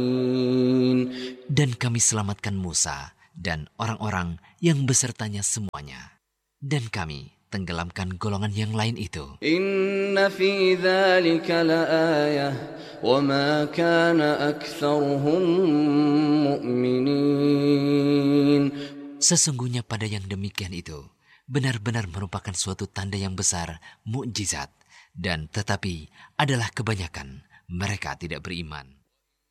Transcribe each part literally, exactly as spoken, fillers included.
Dan kami selamatkan Musa dan orang-orang yang besertanya semuanya. Dan kami tenggelamkan golongan yang lain itu. Inna fi dzalika laayah wa ma kana aktsaruhum mu'minin. Sesungguhnya pada yang demikian itu benar-benar merupakan suatu tanda yang besar, mukjizat, dan tetapi adalah kebanyakan mereka tidak beriman.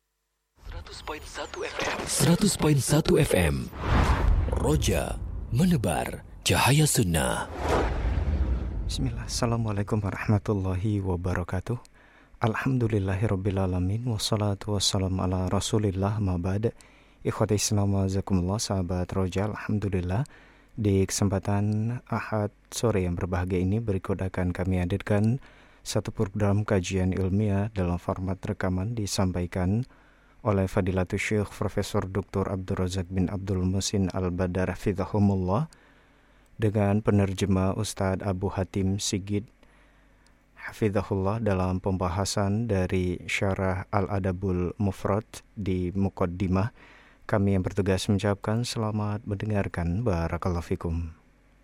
seratus koma satu F M Roja menebar cahaya sunnah. Bismillah. Assalamualaikum warahmatullahi wabarakatuh. Alhamdulillahirrabbilalamin. Wassalatu wassalamu ala rasulillah ma'bad. Ikhwati Islam wazakumullah, sahabat Roja. Alhamdulillah, di kesempatan Ahad sore yang berbahagia ini berikut akan kami hadirkan satu program kajian ilmiah dalam format rekaman disampaikan oleh Fadilatul Syekh Profesor Doktor Abdul Razak bin Abdul Muhsin Al-Badar Hafizahumullah dengan penerjemah Ustadz Abu Hatim Sigit Hafizahullah dalam pembahasan dari Syarah Al-Adabul Mufrad di Muqaddimah. Kami yang bertugas mengucapkan selamat mendengarkan. Barakallahu fikum.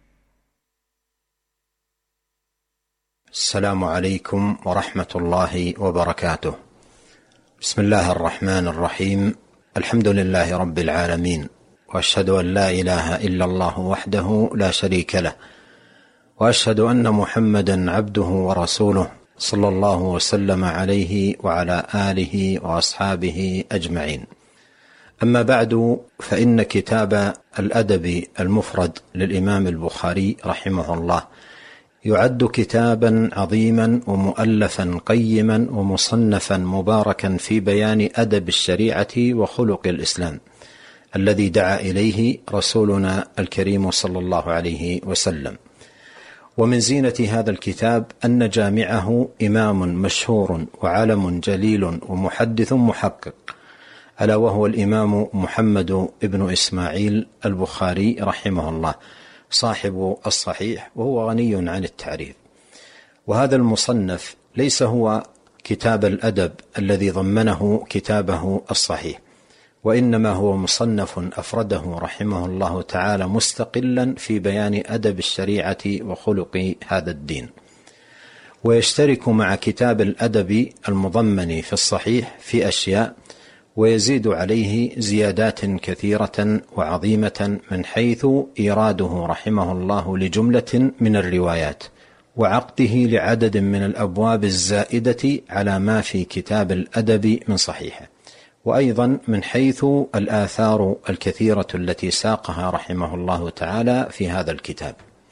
Assalamualaikum warahmatullahi wabarakatuh. بسم الله الرحمن الرحيم الحمد لله رب العالمين وأشهد أن لا إله إلا الله وحده لا شريك له وأشهد أن محمدا عبده ورسوله صلى الله وسلم عليه وعلى آله وأصحابه أجمعين. أما بعد فإن كتاب الأدب المفرد للإمام البخاري رحمه الله يعد كتابا عظيما ومؤلفا قيما ومصنفا مباركا في بيان أدب الشريعة وخلق الإسلام الذي دعا إليه رسولنا الكريم صلى الله عليه وسلم. ومن زينة هذا الكتاب أن جامعه إمام مشهور وعالم جليل ومحدث محقق، ألا وهو الإمام محمد بن إسماعيل البخاري رحمه الله صاحب الصحيح، وهو غني عن التعريف. وهذا المصنف ليس هو كتاب الأدب الذي ضمنه كتابه الصحيح، وإنما هو مصنف أفرده رحمه الله تعالى مستقلا في بيان أدب الشريعة وخلق هذا الدين، ويشترك مع كتاب الأدب المضمن في الصحيح في أشياء، ويزيد عليه زيادات كثيرة وعظيمة من حيث إيراده رحمه الله لجملة من الروايات وعقده لعدد من الأبواب الزائدة على ما في كتاب الأدب من صحيحه، وأيضا من حيث الآثار الكثيرة التي ساقها رحمه الله تعالى في هذا الكتاب.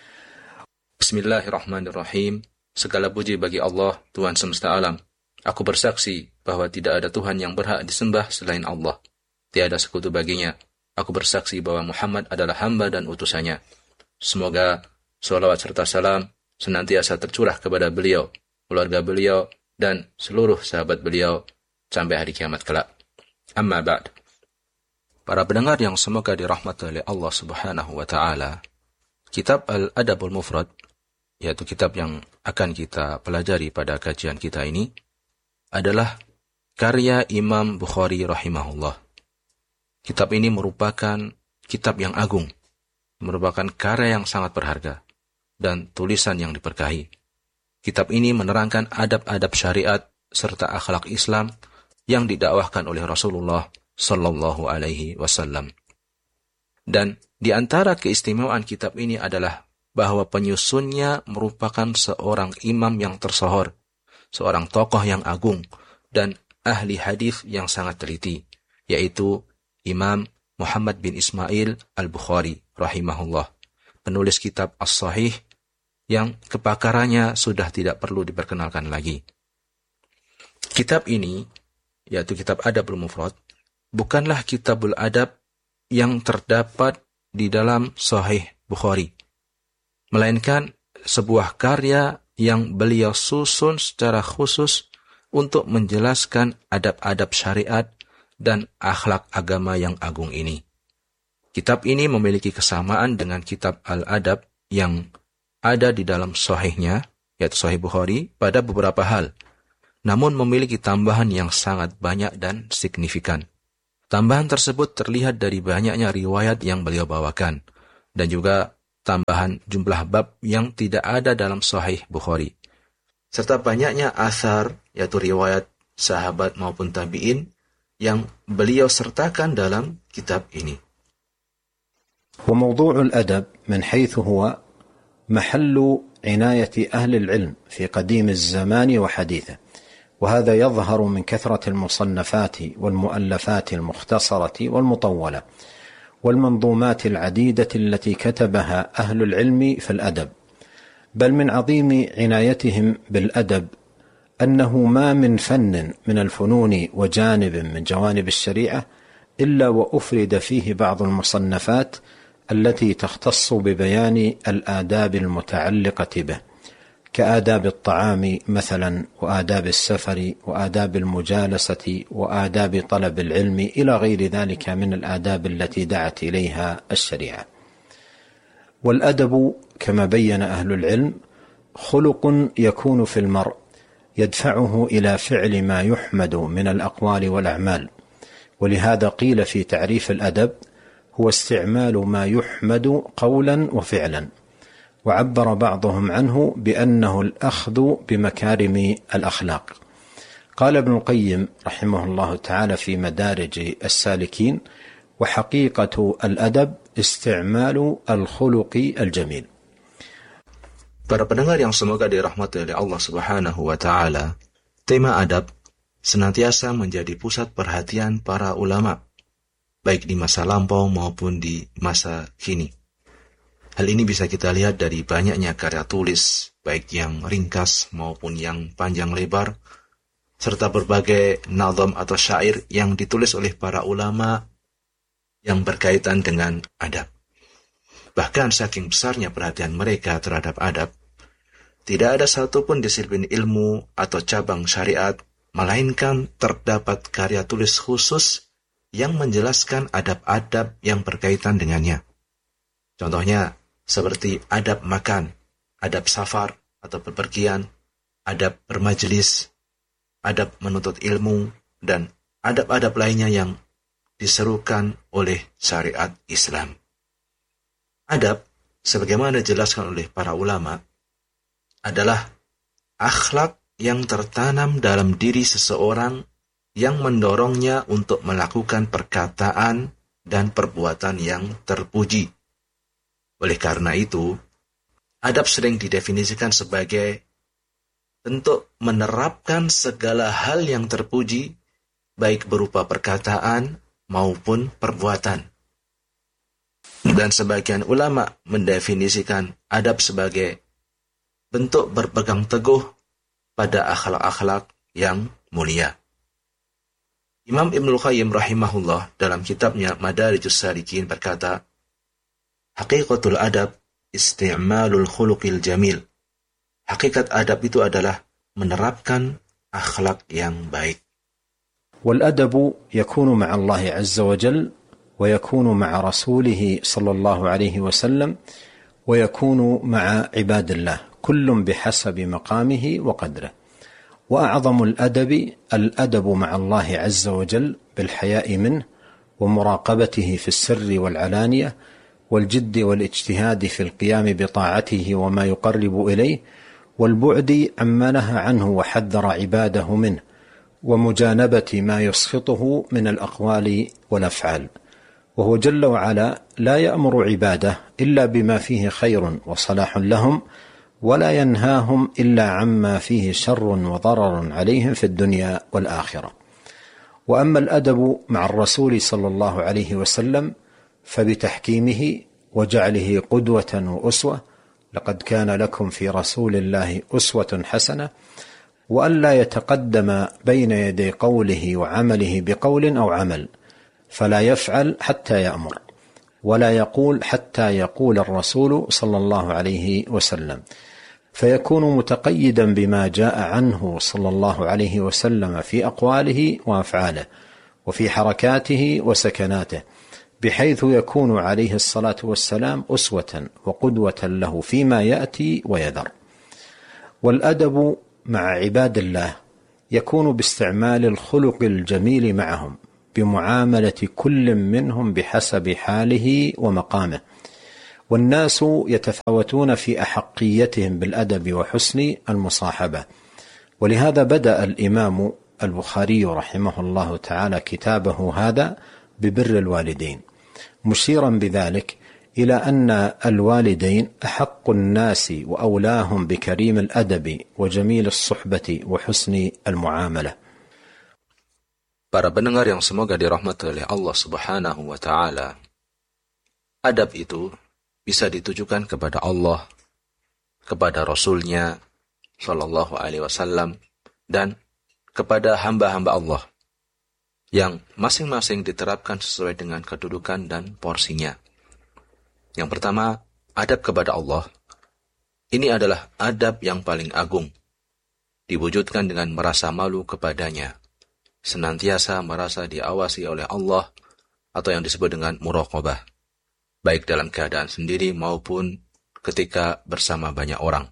Bismillahirrahmanirrahim. Segala puji bagi Allah, Tuhan semesta alam. Aku bersaksi bahwa tidak ada Tuhan yang berhak disembah selain Allah. Tiada sekutu baginya. Aku bersaksi bahwa Muhammad adalah hamba dan utusannya. Semoga salawat serta salam senantiasa tercurah kepada beliau, keluarga beliau, dan seluruh sahabat beliau sampai hari kiamat kelak. Amma ba'd. Para pendengar yang semoga dirahmati oleh Allah Subhanahu wa taala, kitab Al-Adabul Mufrad, yaitu kitab yang akan kita pelajari pada kajian kita ini, adalah karya Imam Bukhari rahimahullah. Kitab ini merupakan kitab yang agung, merupakan karya yang sangat berharga, dan tulisan yang diberkahi. Kitab ini menerangkan adab-adab syariat serta akhlak Islam yang didakwahkan oleh Rasulullah Sallallahu Alaihi Wasallam. Dan di antara keistimewaan kitab ini adalah bahwa penyusunnya merupakan seorang imam yang tersohor, seorang tokoh yang agung dan ahli hadis yang sangat teliti, yaitu Imam Muhammad bin Ismail Al-Bukhari rahimahullah, penulis kitab As-Sahih yang kepakarannya sudah tidak perlu diperkenalkan lagi. Kitab ini, yaitu kitab Adabul Mufrad, bukanlah kitabul adab yang terdapat di dalam Sahih Bukhari, melainkan sebuah karya yang beliau susun secara khusus untuk menjelaskan adab-adab syariat dan akhlak agama yang agung ini. Kitab ini memiliki kesamaan dengan kitab Al-Adab yang ada di dalam Sahihnya, yaitu Sahih Bukhari, pada beberapa hal. namun memiliki tambahan yang sangat banyak dan signifikan. Tambahan tersebut terlihat dari banyaknya riwayat yang beliau bawakan, dan juga tambahan jumlah bab yang tidak ada dalam Sahih Bukhari, serta banyaknya athar, yaitu riwayat sahabat maupun tabi'in, yang beliau sertakan dalam kitab ini. وموضوع الأدب من حيث هو محل عناية أهل العلم في قديم الزمان وحديثه، وهذا يظهر من كثرة المصنفات والمؤلفات المختصرة والمطولة والمنظومات العديدة التي كتبها أهل العلم في الأدب، بل من عظيم عنايتهم بالأدب أنه ما من فن من الفنون وجانب من جوانب الشريعة إلا وأفرد فيه بعض المصنفات التي تختص ببيان الآداب المتعلقة به، كآداب الطعام مثلا، وآداب السفر، وآداب المجالسة، وآداب طلب العلم، إلى غير ذلك من الآداب التي دعت إليها الشريعة. والأدب كما بين أهل العلم خلق يكون في المرء يدفعه إلى فعل ما يحمد من الأقوال والأعمال، ولهذا قيل في تعريف الأدب هو استعمال ما يحمد قولا وفعلا، وعبر بعضهم عنه بأنه الأخذ بمكارم الأخلاق. قال ابن القيم رحمه الله تعالى في مدارج السالكين: وحقيقة الأدب استعمال الخلق الجميل. Para pendengar yang semoga dirahmati oleh Allah Subhanahu wa Ta'ala, tema adab senantiasa menjadi pusat perhatian para ulama, baik di masa lampau maupun di masa kini. Hal ini bisa kita lihat dari banyaknya karya tulis, baik yang ringkas maupun yang panjang lebar, serta berbagai nazam atau syair yang ditulis oleh para ulama yang berkaitan dengan adab. Bahkan saking besarnya perhatian mereka terhadap adab, tidak ada satupun disiplin ilmu atau cabang syariat, melainkan terdapat karya tulis khusus yang menjelaskan adab-adab yang berkaitan dengannya. Contohnya, seperti adab makan, adab safar atau bepergian, adab bermajelis, adab menuntut ilmu, dan adab-adab lainnya yang diserukan oleh syariat Islam. Adab, sebagaimana dijelaskan oleh para ulama, adalah akhlak yang tertanam dalam diri seseorang yang mendorongnya untuk melakukan perkataan dan perbuatan yang terpuji. Oleh karena itu, adab sering didefinisikan sebagai bentuk menerapkan segala hal yang terpuji, baik berupa perkataan maupun perbuatan. Dan sebagian ulama mendefinisikan adab sebagai bentuk berpegang teguh pada akhlak-akhlak yang mulia. Imam Ibnul Qayyim rahimahullah dalam kitabnya Madarijus Salikin berkata, Haqiqatul adab isti'malul khuluqil jamil. Hakikat adab itu adalah menerapkan akhlak yang baik. والأدب يكون مع الله عز وجل، ويكون مع رسوله صلى الله عليه وسلم، ويكون مع عباد الله، كل بحسب مقامه وقدره. وأعظم الأدب الأدب مع الله عز وجل بالحياء منه، ومراقبته في السر والعلانية، والجد والاجتهاد في القيام بطاعته وما يقرب إليه، والبعد عما نهى عنه وحذر عباده منه، ومجانبة ما يسخطه من الأقوال والأفعال. وهو جل وعلا لا يأمر عباده إلا بما فيه خير وصلاح لهم، ولا ينهاهم إلا عما فيه شر وضرر عليهم في الدنيا والآخرة. وأما الأدب مع الرسول صلى الله عليه وسلم فبتحكيمه وجعله قدوة وأسوة، لقد كان لكم في رسول الله أسوة حسنة، وألا يتقدم بين يدي قوله وعمله بقول أو عمل، فلا يفعل حتى يأمر، ولا يقول حتى يقول الرسول صلى الله عليه وسلم، فيكون متقيدا بما جاء عنه صلى الله عليه وسلم في أقواله وأفعاله، وفي حركاته وسكناته، بحيث يكون عليه الصلاة والسلام أسوة وقدوة له فيما يأتي ويذر. والأدب مع عباد الله يكون باستعمال الخلق الجميل معهم بمعاملة كل منهم بحسب حاله ومقامه، والناس يتفاوتون في أحقيتهم بالأدب وحسن المصاحبة. ولهذا بدأ الإمام البخاري رحمه الله تعالى كتابه هذا ببر الوالدين، مشيرا بذلك إلى أن الوالدين أحق الناس وأولاهم بكريم الأدب وجميل الصحبة وحسن المعاملة. Para pendengar yang semoga dirahmati oleh Allah Subhanahu wa Ta'ala, adab itu bisa ditujukan kepada Allah, kepada Rasul-Nya Sallallahu Alaihi Wasallam, dan kepada hamba-hamba Allah yang masing-masing diterapkan sesuai dengan kedudukan dan porsinya. Yang pertama, adab kepada Allah. Ini adalah adab yang paling agung, diwujudkan dengan merasa malu kepadanya, senantiasa merasa diawasi oleh Allah, atau yang disebut dengan muraqabah, baik dalam keadaan sendiri maupun ketika bersama banyak orang.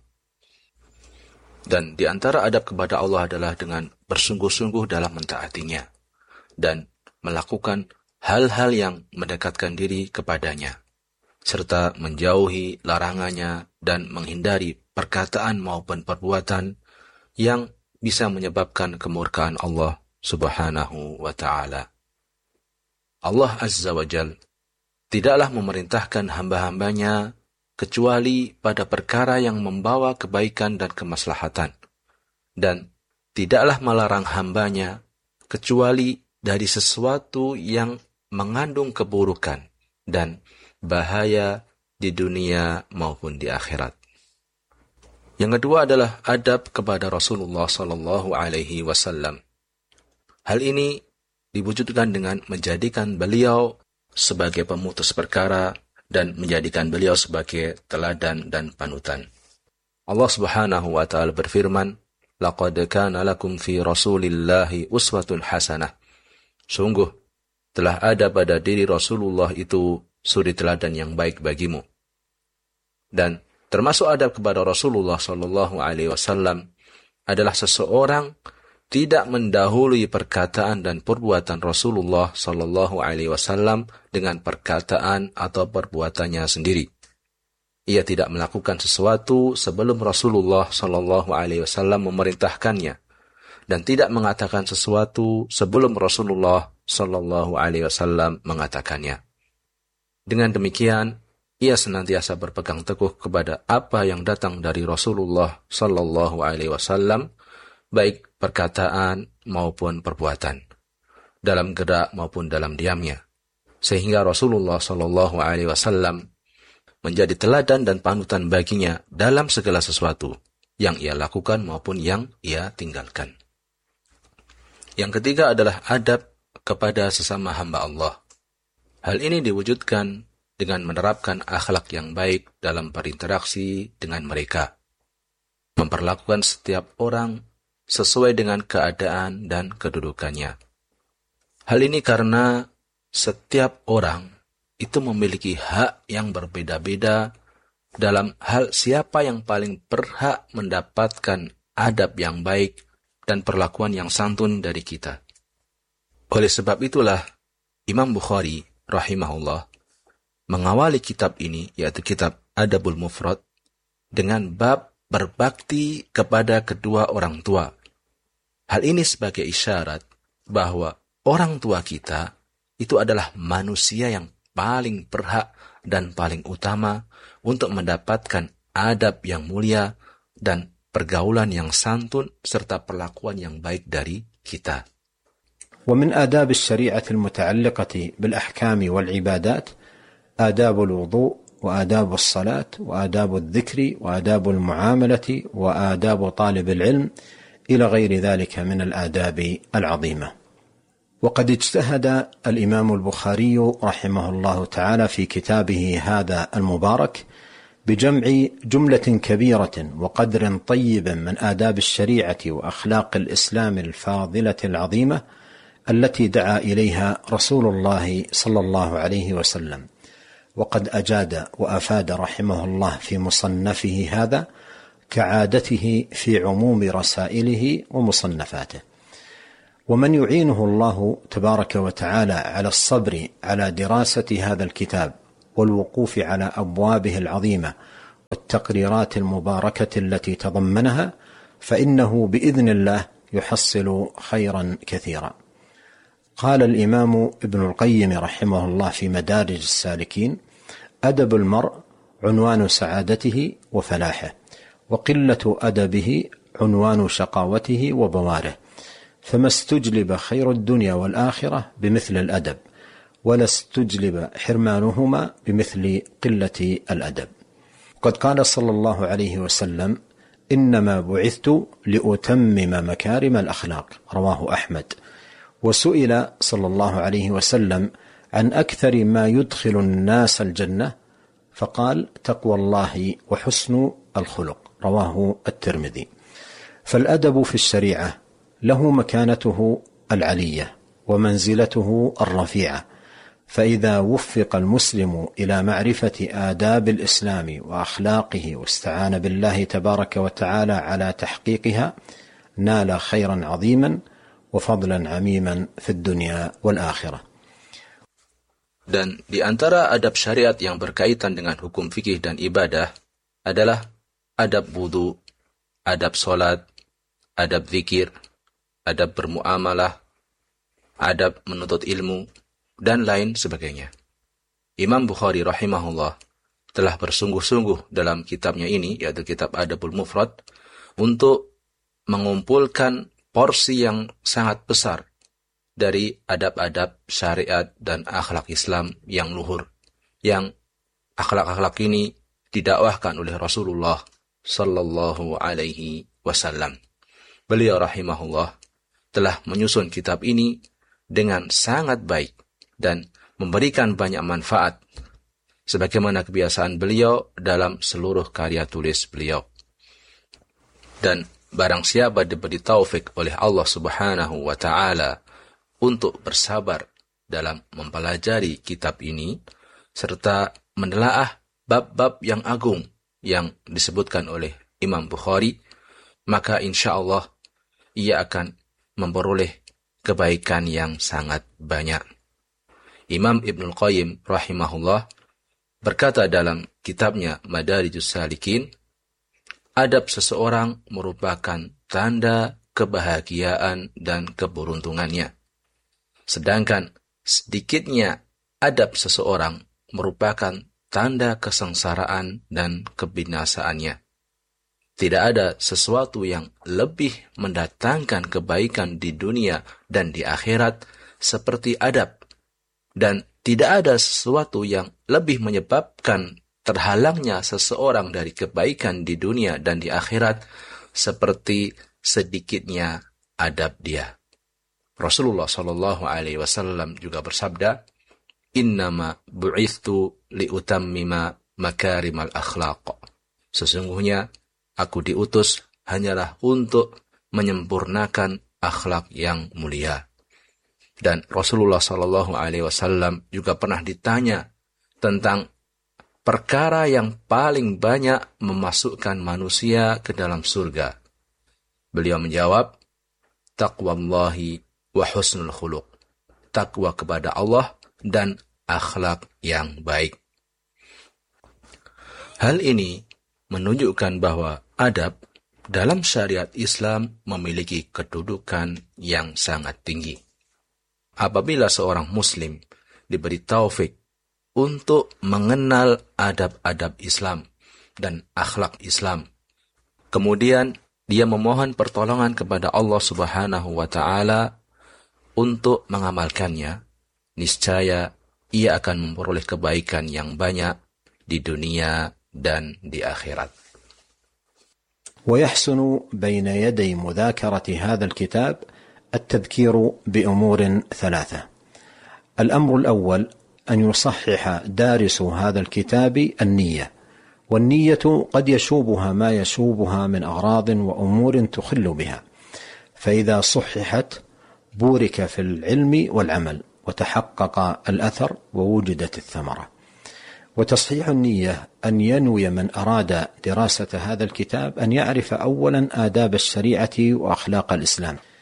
Dan di antara adab kepada Allah adalah dengan bersungguh-sungguh dalam mentaatinya dan melakukan hal-hal yang mendekatkan diri kepadanya, serta menjauhi larangannya dan menghindari perkataan maupun perbuatan yang bisa menyebabkan kemurkaan Allah Subhanahu wa Ta'ala. Allah Azza wa Jal tidaklah memerintahkan hamba-hambanya kecuali pada perkara yang membawa kebaikan dan kemaslahatan, dan tidaklah melarang hambanya kecuali dari sesuatu yang mengandung keburukan dan bahaya di dunia maupun di akhirat. Yang kedua adalah adab kepada Rasulullah Sallallahu Alaihi Wasallam. Hal ini diwujudkan dengan menjadikan beliau sebagai pemutus perkara dan menjadikan beliau sebagai teladan dan panutan. Allah Subhanahu wa Ta'ala berfirman, "Laqad kana lakum fi Rasulillahi uswatun hasanah." Sungguh telah ada pada diri Rasulullah itu suri teladan yang baik bagimu. Dan termasuk adab kepada Rasulullah Sallallahu Alaihi Wasallam adalah seseorang tidak mendahului perkataan dan perbuatan Rasulullah Sallallahu Alaihi Wasallam dengan perkataan atau perbuatannya sendiri. Ia tidak melakukan sesuatu sebelum Rasulullah Sallallahu Alaihi Wasallam memerintahkannya, dan tidak mengatakan sesuatu sebelum Rasulullah Sallallahu Alaihi Wasallam mengatakannya. Dengan demikian, ia senantiasa berpegang teguh kepada apa yang datang dari Rasulullah Sallallahu Alaihi Wasallam, baik perkataan maupun perbuatan, dalam gerak maupun dalam diamnya, sehingga Rasulullah Sallallahu Alaihi Wasallam menjadi teladan dan panutan baginya dalam segala sesuatu yang ia lakukan maupun yang ia tinggalkan. Yang ketiga adalah adab kepada sesama hamba Allah. Hal ini diwujudkan dengan menerapkan akhlak yang baik dalam berinteraksi dengan mereka, memperlakukan setiap orang sesuai dengan keadaan dan kedudukannya. Hal ini karena setiap orang itu memiliki hak yang berbeda-beda dalam hal siapa yang paling berhak mendapatkan adab yang baik dan perlakuan yang santun dari kita. Oleh sebab itulah Imam Bukhari rahimahullah mengawali kitab ini, yaitu kitab Adabul Mufrad, dengan bab berbakti kepada kedua orang tua. Hal ini sebagai isyarat bahwa orang tua kita itu adalah manusia yang paling berhak dan paling utama untuk mendapatkan adab yang mulia dan pergaulan yang santun serta perlakuan yang baik dari kita. ومن آداب الشريعة المتعلقة بالأحكام والعبادات آداب الوضوء وآداب الصلاة وآداب الذكر وآداب المعاملة وآداب طالب العلم إلى غير ذلك من الآداب العظيمة. وقد اجتهد الإمام البخاري رحمه الله تعالى في كتابه هذا المبارك بجمع جملة كبيرة وقدر طيب من آداب الشريعة وأخلاق الإسلام الفاضلة العظيمة التي دعا إليها رسول الله صلى الله عليه وسلم. وقد أجاد وأفاد رحمه الله في مصنفه هذا كعادته في عموم رسائله ومصنفاته. ومن يعينه الله تبارك وتعالى على الصبر على دراسة هذا الكتاب والوقوف على أبوابه العظيمة والتقريرات المباركة التي تضمنها فإنه بإذن الله يحصل خيرا كثيرا. قال الإمام ابن القيم رحمه الله في مدارج السالكين: أدب المرء عنوان سعادته وفلاحه، وقلة أدبه عنوان شقاوته وبواره، فما استجلب خير الدنيا والآخرة بمثل الأدب، ولا استجلب حرمانهما بمثل قلة الأدب. قد قال صلى الله عليه وسلم: إنما بعثت لأتمم مكارم الأخلاق، رواه أحمد. وسئل صلى الله عليه وسلم عن أكثر ما يدخل الناس الجنة فقال: تقوى الله وحسن الخلق، رواه الترمذي. فالأدب في الشريعة له مكانته العلية ومنزلته الرفيعة، فإذا وفق المسلم إلى معرفة آداب الإسلام وأخلاقه واستعان بالله تبارك وتعالى على تحقيقها نال خيرا عظيما وفضلا عميما في الدنيا والآخرة. Dan di antara adab syariat yang berkaitan dengan hukum fikih dan ibadah adalah adab wudu, adab sholat, adab zikir, adab bermuamalah, adab menuntut ilmu, dan lain sebagainya. Imam Bukhari rahimahullah telah bersungguh-sungguh dalam kitabnya ini, yaitu kitab Adabul Mufrad, untuk mengumpulkan porsi yang sangat besar dari adab-adab syariat dan akhlak Islam yang luhur, yang akhlak-akhlak ini didakwahkan oleh Rasulullah sallallahu alaihi wasallam. Beliau rahimahullah telah menyusun kitab ini dengan sangat baik dan memberikan banyak manfaat sebagaimana kebiasaan beliau dalam seluruh karya tulis beliau. Dan barang siapa diberi taufik oleh Allah Subhanahu wa taala untuk bersabar dalam mempelajari kitab ini serta menelaah bab-bab yang agung yang disebutkan oleh Imam Bukhari, maka insya Allah ia akan memperoleh kebaikan yang sangat banyak. Imam Ibnul Qayyim rahimahullah berkata dalam kitabnya Madarijus Salikin, adab seseorang merupakan tanda kebahagiaan dan keberuntungannya. Sedangkan sedikitnya adab seseorang merupakan tanda kesengsaraan dan kebinasaannya. Tidak ada sesuatu yang lebih mendatangkan kebaikan di dunia dan di akhirat seperti adab. Dan tidak ada sesuatu yang lebih menyebabkan terhalangnya seseorang dari kebaikan di dunia dan di akhirat seperti sedikitnya adab dia. Rasulullah Shallallahu Alaihi Wasallam juga bersabda, Innama bu'ithtu liutammima makarimal akhlaq. Sesungguhnya aku diutus hanyalah untuk menyempurnakan akhlak yang mulia. Dan Rasulullah Shallallahu Alaihi Wasallam juga pernah ditanya tentang perkara yang paling banyak memasukkan manusia ke dalam surga. Beliau menjawab, taqwallahi wa husnul khuluq. Takwa kepada Allah dan akhlak yang baik. Hal ini menunjukkan bahwa adab dalam syariat Islam memiliki kedudukan yang sangat tinggi. Apabila seorang muslim diberi taufik untuk mengenal adab-adab Islam dan akhlak Islam, kemudian dia memohon pertolongan kepada Allah Subhanahu wa taala untuk mengamalkannya, niscaya ia akan memperoleh kebaikan yang banyak di dunia dan di akhirat. ويحسن بين يدي مذاكرة هذا الكتاب التذكير بأمور ثلاثة. الأمر الأول أن يصحح دارس هذا الكتاب النية، والنية قد يشوبها ما يشوبها من أغراض وأمور تخل بها، فإذا صححت بورك في العلم والعمل وتحقق الأثر ووجدت الثمرة. وتصحيح النية أن ينوي من أراد دراسة هذا الكتاب أن يعرف أولا آداب الشريعة وأخلاق الإسلام،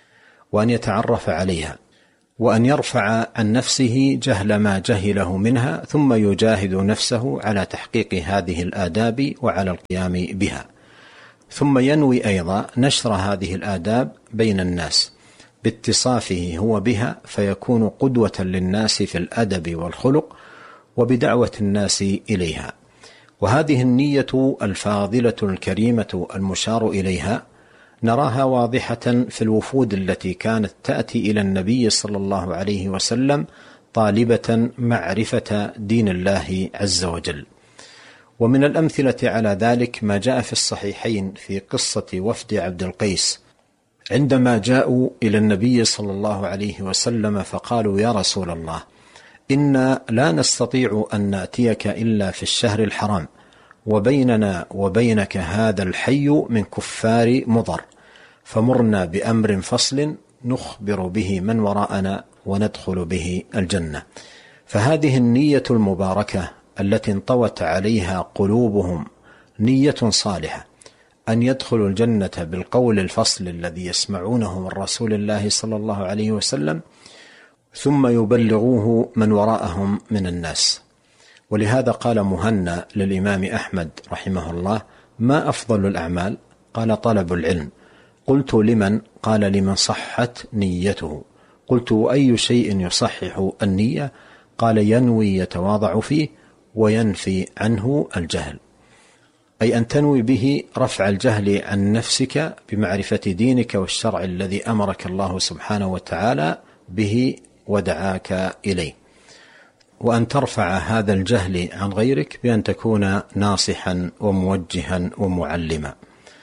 وأن يتعرف عليها، وأن يرفع عن نفسه جهل ما جهله منها، ثم يجاهد نفسه على تحقيق هذه الآداب وعلى القيام بها، ثم ينوي أيضا نشر هذه الآداب بين الناس باتصافه هو بها، فيكون قدوة للناس في الأدب والخلق وبدعوة الناس إليها. وهذه النية الفاضلة الكريمة المشار إليها نراها واضحة في الوفود التي كانت تأتي إلى النبي صلى الله عليه وسلم طالبة معرفة دين الله عز وجل. ومن الأمثلة على ذلك ما جاء في الصحيحين في قصة وفد عبد القيس عندما جاءوا إلى النبي صلى الله عليه وسلم فقالوا: يا رسول الله، إنا لا نستطيع أن نأتيك إلا في الشهر الحرام، وبيننا وبينك هذا الحي من كفار مضر، فمرنا بأمر فصل نخبر به من وراءنا وندخل به الجنة. فهذه النية المباركة التي انطوت عليها قلوبهم نية صالحة أن يدخلوا الجنة بالقول الفصل الذي يسمعونه من رسول الله صلى الله عليه وسلم، ثم يبلغوه من وراءهم من الناس. ولهذا قال مهنا للإمام أحمد رحمه الله: ما أفضل الأعمال؟ قال: طلب العلم. قلت: لمن؟ قال: لمن صحت نيته. قلت: وأي شيء يصحح النية؟ قال: ينوي يتواضع فيه وينفي عنه الجهل، أي أن تنوي به رفع الجهل عن نفسك بمعرفة دينك والشرع الذي أمرك الله سبحانه وتعالى به ودعاك إليه، وأن ترفع هذا الجهل عن غيرك بأن تكون ناصحا وموجها ومعلما.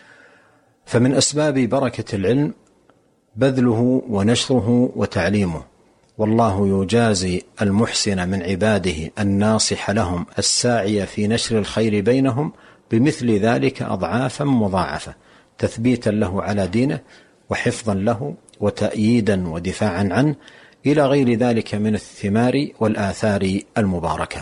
فمن أسباب بركة العلم بذله ونشره وتعليمه، والله يجازي المحسن من عباده الناصح لهم الساعي في نشر الخير بينهم بمثل ذلك أضعافا مضاعفة، تثبيتا له على دينه وحفظا له وتأييدا ودفاعا عنه، إلى غير ذلك من الثمار والآثار المباركة.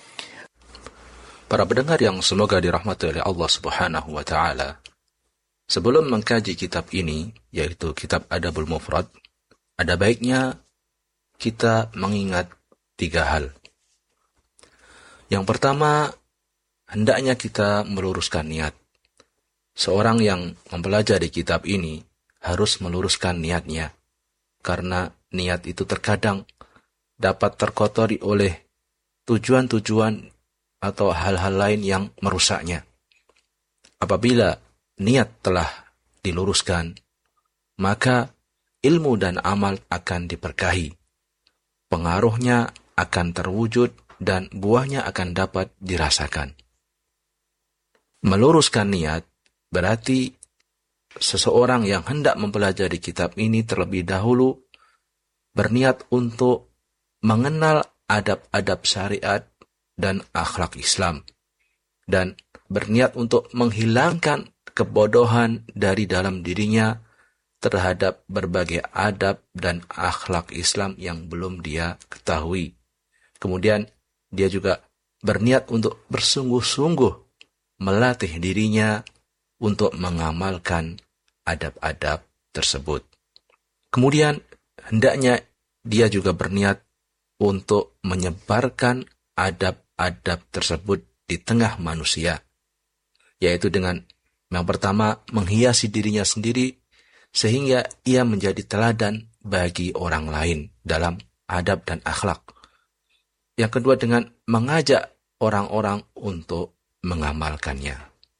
Para pendengar yang semoga dirahmati oleh Allah Subhanahu wa taala. Sebelum mengkaji kitab ini, yaitu kitab Adabul Mufrad, ada baiknya kita mengingat tiga hal. Yang pertama, hendaknya kita meluruskan niat. Seorang yang mempelajari kitab ini harus meluruskan niatnya, karena niat itu terkadang dapat terkotori oleh tujuan-tujuan atau hal-hal lain yang merusaknya. Apabila niat telah diluruskan, maka ilmu dan amal akan diberkahi. Pengaruhnya akan terwujud dan buahnya akan dapat dirasakan. Meluruskan niat berarti seseorang yang hendak mempelajari kitab ini terlebih dahulu berniat untuk mengenal adab-adab syariat dan akhlak Islam, dan berniat untuk menghilangkan kebodohan dari dalam dirinya terhadap berbagai adab dan akhlak Islam yang belum dia ketahui. Kemudian dia juga berniat untuk bersungguh-sungguh melatih dirinya untuk mengamalkan adab-adab tersebut. Kemudian hendaknya dia juga berniat untuk menyebarkan adab-adab tersebut di tengah manusia, yaitu dengan yang pertama menghiasi dirinya sendiri sehingga ia menjadi teladan bagi orang lain dalam adab dan akhlak. Yang kedua dengan mengajak orang-orang untuk mengamalkannya.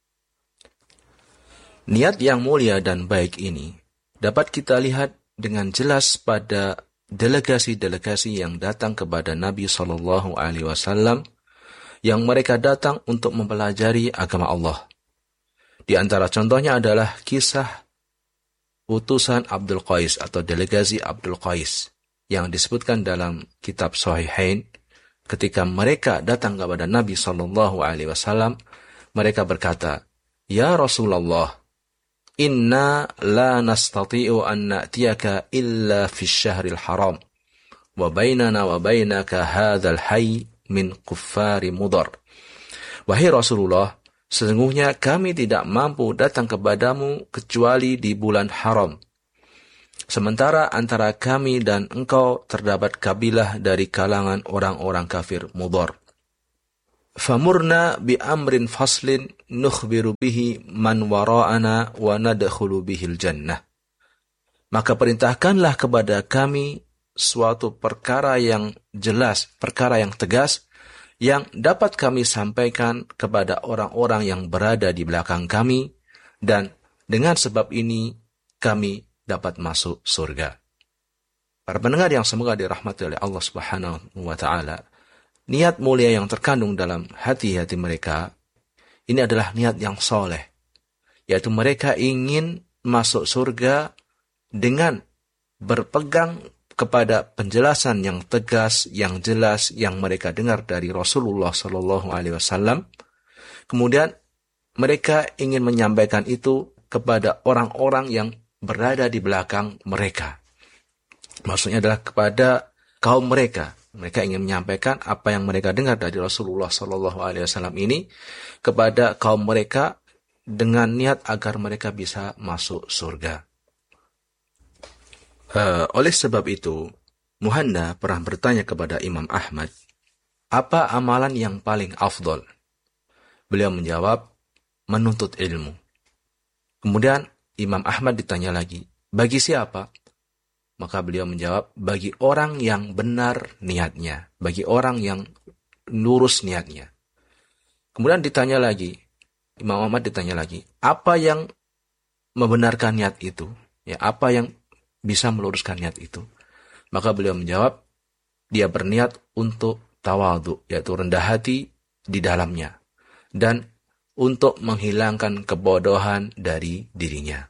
Niat yang mulia dan baik ini dapat kita lihat dengan jelas pada delegasi-delegasi yang datang kepada Nabi Shallallahu Alaihi Wasallam, yang mereka datang untuk mempelajari agama Allah. Di antara contohnya adalah kisah utusan Abdul Qais atau delegasi Abdul Qais yang disebutkan dalam kitab Sahihain. Ketika mereka datang kepada Nabi Shallallahu Alaihi Wasallam, mereka berkata, "Ya Rasulullah, inna la nastati'u an na'tiyaka illa fi syahril haram, wa bainana wa bainaka hadzal hayy min kuffari mudar." Wahai Rasulullah, sesungguhnya kami tidak mampu datang kepadamu kecuali di bulan haram. Sementara antara kami dan engkau terdapat kabilah dari kalangan orang-orang kafir Mudhar. Famurna bi amrin faslin nukhbiru bihi man wara'ana wa nadkhulu bihil jannah. Maka perintahkanlah kepada kami suatu perkara yang jelas, perkara yang tegas, yang dapat kami sampaikan kepada orang-orang yang berada di belakang kami, dan dengan sebab ini kami dapat masuk surga. Para pendengar yang semoga dirahmati oleh Allah Subhanahu wa taala, niat mulia yang terkandung dalam hati-hati mereka ini adalah niat yang soleh, yaitu mereka ingin masuk surga dengan berpegang kepada penjelasan yang tegas, yang jelas, yang mereka dengar dari Rasulullah Sallallahu Alaihi Wasallam. Kemudian mereka ingin menyampaikan itu kepada orang-orang yang berada di belakang mereka. Maksudnya adalah kepada kaum mereka. Mereka ingin menyampaikan apa yang mereka dengar dari Rasulullah Sallallahu Alaihi Wasallam ini kepada kaum mereka dengan niat agar mereka bisa masuk surga. Uh, oleh sebab itu, Muhanna pernah bertanya kepada Imam Ahmad, apa amalan yang paling afdol? Beliau menjawab, menuntut ilmu. Kemudian Imam Ahmad ditanya lagi, bagi siapa? Maka beliau menjawab, bagi orang yang benar niatnya, bagi orang yang lurus niatnya. Kemudian ditanya lagi, Imam Ahmad ditanya lagi, apa yang membenarkan niat itu? Ya, apa yang bisa meluruskan niat itu? Maka beliau menjawab, dia berniat untuk tawadhu, yaitu rendah hati di dalamnya, dan untuk menghilangkan kebodohan dari dirinya.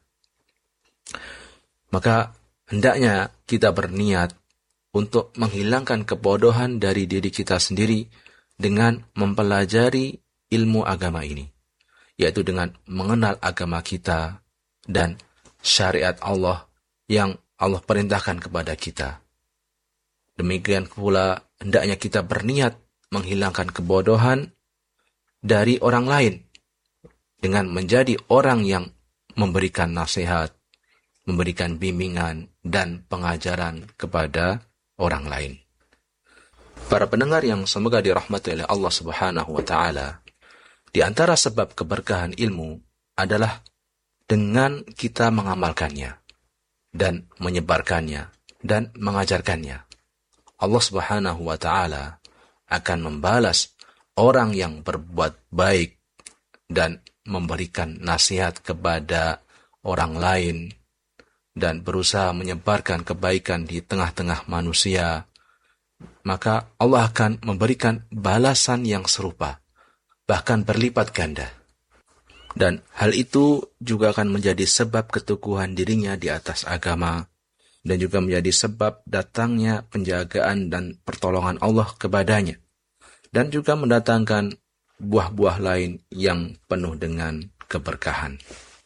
Maka hendaknya kita berniat untuk menghilangkan kebodohan dari diri kita sendiri dengan mempelajari ilmu agama ini, yaitu dengan mengenal agama kita dan syariat Allah yang Allah perintahkan kepada kita. Demikian pula hendaknya kita berniat menghilangkan kebodohan dari orang lain dengan menjadi orang yang memberikan nasihat, memberikan bimbingan dan pengajaran kepada orang lain. Para pendengar yang semoga dirahmati oleh Allah Subhanahu wa taala, di antara sebab keberkahan ilmu adalah dengan kita mengamalkannya dan menyebarkannya dan mengajarkannya. Allah Subhanahu wa taala akan membalas orang yang berbuat baik dan memberikan nasihat kepada orang lain dan berusaha menyebarkan kebaikan di tengah-tengah manusia. Maka Allah akan memberikan balasan yang serupa, bahkan berlipat ganda. Dan hal itu juga akan menjadi sebab keteguhan dirinya di atas agama, dan juga menjadi sebab datangnya penjagaan dan pertolongan Allah kepadanya, dan juga mendatangkan buah-buah lain yang penuh dengan keberkahan.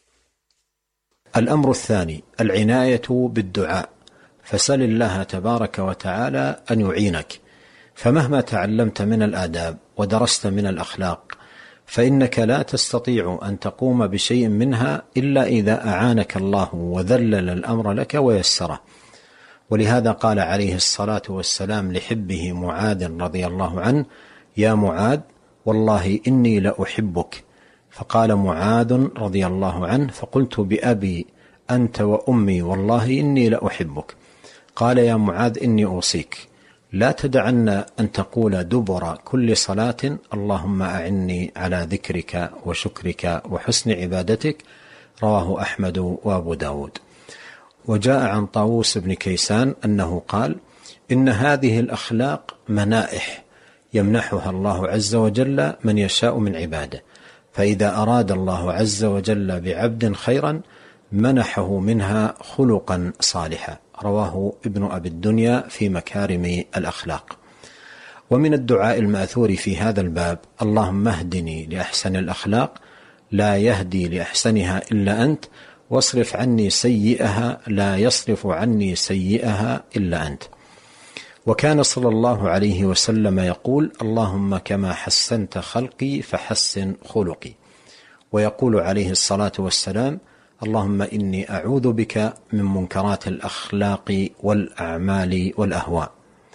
الأمر الثاني العناية بالدعاء، فسل الله تبارك وتعالى أن يعينك، فمهما تعلمت من الآداب ودرست من الأخلاق فإنك لا تستطيع أن تقوم بشيء منها إلا إذا أعانك الله وذلل الأمر لك ويسره. ولهذا قال عليه الصلاة والسلام لحبه معاذ رضي الله عنه: يا معاذ والله إني لأحبك. فقال معاذ رضي الله عنه: فقلت بأبي أنت وأمي والله إني لأحبك. قال: يا معاذ إني أوصيك لا تدعن أن تقول دبر كل صلاة اللهم أعني على ذكرك وشكرك وحسن عبادتك. رواه أحمد وأبو داود. وجاء عن طاووس بن كيسان أنه قال: إن هذه الأخلاق منائح يمنحها الله عز وجل من يشاء من عباده، فإذا أراد الله عز وجل بعبد خيرا منحه منها خلقا صالحا. رواه ابن أبي الدنيا في مكارم الأخلاق. ومن الدعاء المأثور في هذا الباب: اللهم اهدني لأحسن الأخلاق لا يهدي لأحسنها إلا أنت، واصرف عني سيئها لا يصرف عني سيئها إلا أنت. وكان صلى الله عليه وسلم يقول: اللهم كما حسنت خلقي فحسن خلقي. ويقول عليه الصلاة والسلام: اللهم إني أعوذ بك من منكرات الأخلاق والأعمال والأهواء.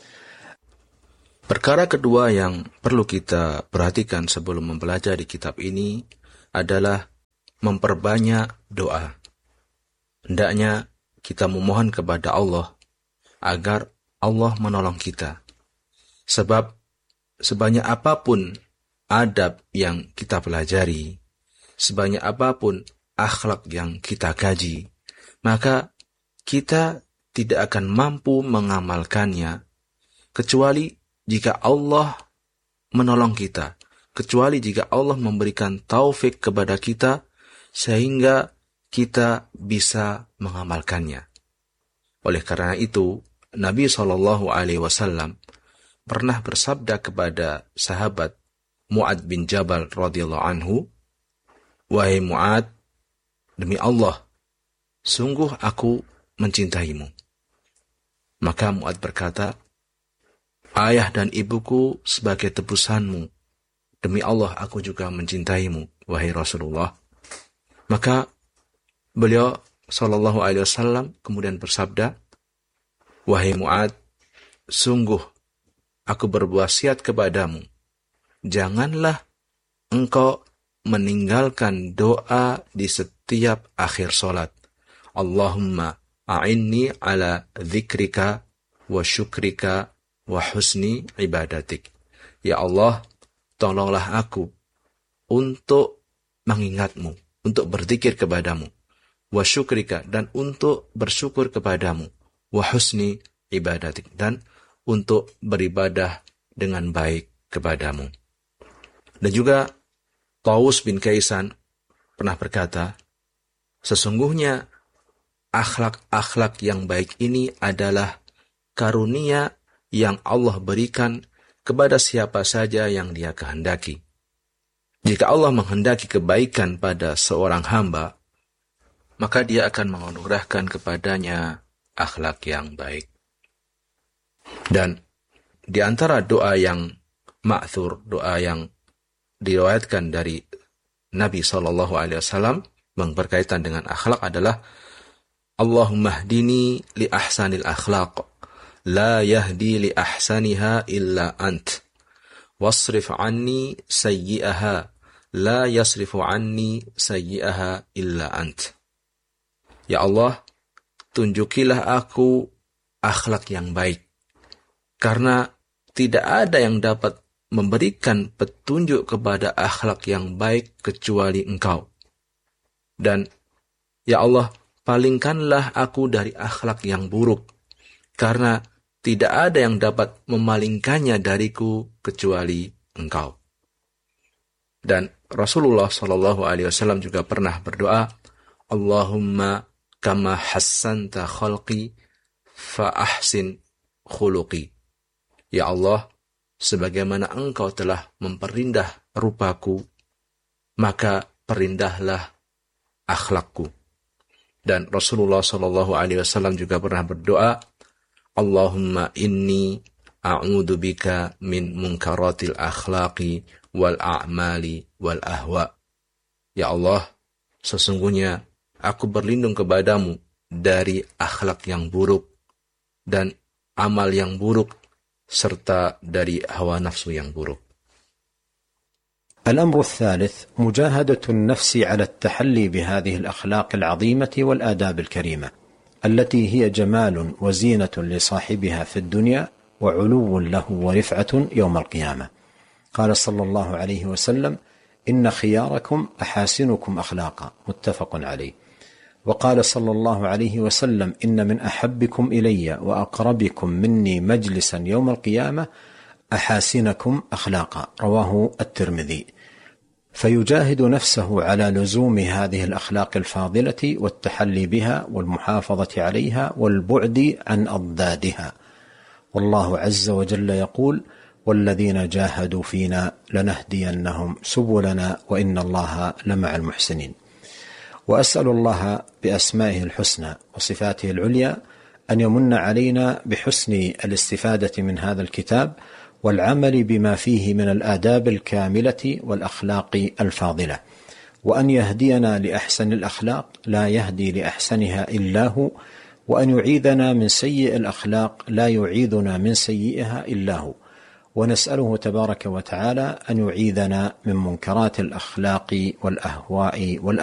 Perkara kedua yang perlu kita perhatikan sebelum mempelajari kitab ini adalah memperbanyak doa. Hendaknya kita memohon kepada Allah agar Allah menolong kita. Sebab sebanyak apapun adab yang kita pelajari, sebanyak apapun akhlak yang kita kaji, maka kita tidak akan mampu mengamalkannya kecuali jika Allah menolong kita, kecuali jika Allah memberikan taufik kepada kita sehingga kita bisa mengamalkannya. Oleh karena itu, Nabi shallallahu alaihi wasallam pernah bersabda kepada sahabat Mu'ad bin Jabal radhiyallahu anhu, "Wahai Mu'ad, demi Allah, sungguh aku mencintaimu." Maka Mu'ad berkata, "Ayah dan ibuku sebagai tebusanmu, demi Allah aku juga mencintaimu, wahai Rasulullah." Maka beliau sallallahu alaihi wasallam kemudian bersabda, "Wahai Mu'ad, sungguh aku berwasiat kepadamu, janganlah engkau meninggalkan doa di setiap akhir salat. Allahumma a'inni ala dzikrika wa syukrika wa husni ibadatik." Ya Allah, tolonglah aku untuk mengingatmu, untuk berzikir kepadamu, wa syukrika, dan untuk bersyukur kepadamu, wa husni ibadatik, dan untuk beribadah dengan baik kepadamu. Dan juga Taus bin Kaisan pernah berkata, sesungguhnya akhlak-akhlak yang baik ini adalah karunia yang Allah berikan kepada siapa saja yang Dia kehendaki. Jika Allah menghendaki kebaikan pada seorang hamba, maka Dia akan menganugerahkan kepadanya akhlak yang baik. Dan di antara doa yang ma'thur, doa yang diriwayatkan dari Nabi shallallahu alaihi wasallam yang berkaitan dengan akhlak adalah, Allahumma hdini li ahsanil akhlaq, la yahdi li ahsaniha illa ant, wasrif anni sayyi'aha, la yasrifu anni sayyi'aha illa ant. Ya Allah, tunjukilah aku akhlak yang baik, karena tidak ada yang dapat memberikan petunjuk kepada akhlak yang baik kecuali Engkau. Dan ya Allah, palingkanlah aku dari akhlak yang buruk, karena tidak ada yang dapat memalingkannya dariku kecuali Engkau. Dan Rasulullah shallallahu alaihi wasallam juga pernah berdoa, Allahumma kama hassanta khalqi fa ahsin khuluqi. Ya Allah, sebagaimana Engkau telah memperindah rupaku, maka perindahlah akhlakku. Dan Rasulullah shallallahu alaihi wasallam juga pernah berdoa, Allahumma inni a'udzu bika min munkaratil akhlaqi wal a'mali wal ahwa. Ya Allah, sesungguhnya aku berlindung kepadamu dari akhlak yang buruk dan amal yang buruk serta dari hawa nafsu yang buruk. الأمر الثالث مجاهدة النفس على التحلي بهذه الأخلاق العظيمة والآداب الكريمة التي هي جمال وزينة لصاحبها في الدنيا وعلو له ورفعة يوم القيامة. قال صلى الله عليه وسلم إن خياركم أحاسنكم أخلاقا، متفق عليه. وقال صلى الله عليه وسلم إن من أحبكم إلي وأقربكم مني مجلسا يوم القيامة أحاسنكم أخلاقا، رواه الترمذي. فيجاهد نفسه على لزوم هذه الأخلاق الفاضلة والتحلي بها والمحافظة عليها والبعد عن أضدادها. والله عز وجل يقول والذين جاهدوا فينا لنهدينهم سبلنا وإن الله لمع المحسنين. وأسأل الله بأسمائه الحسنى وصفاته العليا أن يمن علينا بحسن الاستفادة من هذا الكتاب والعمل بما فيه من الآداب الكاملة والأخلاق الفاضلة. وأن يهدينا لأحسن الأخلاق لا يهدي لأحسنها إلا هو، وأن يعيذنا من سيء الأخلاق لا يعيذنا من سيئها إلا هو. ونسأله تبارك وتعالى أن يعيذنا من منكرات الأخلاق والأهواء والأهواء